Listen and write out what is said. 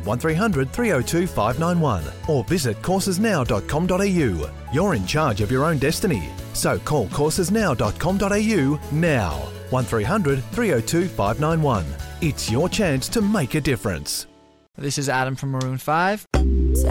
1300 302 591 or visit coursesnow.com.au. You're in charge of your own destiny. So call coursesnow.com.au now. 1300 302 591. It's your chance to make a difference. This is Adam from Maroon 5.